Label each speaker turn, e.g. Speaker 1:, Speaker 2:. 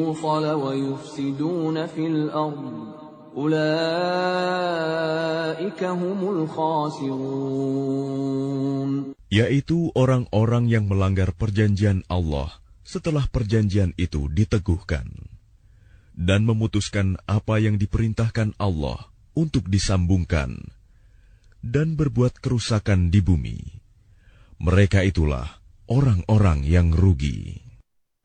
Speaker 1: ويفسدون في الأرض أولئك هم الخاسرون.
Speaker 2: Yaitu orang-orang yang melanggar perjanjian Allah setelah perjanjian itu diteguhkan dan memutuskan apa yang diperintahkan Allah untuk disambungkan dan berbuat kerusakan di bumi. Mereka itulah orang-orang yang rugi.